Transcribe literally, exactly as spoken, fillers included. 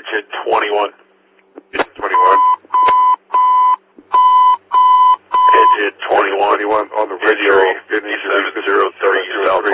exit twenty-one. twenty-one. Exit twenty-one. twenty-one on the radio. fifty-seven zero three South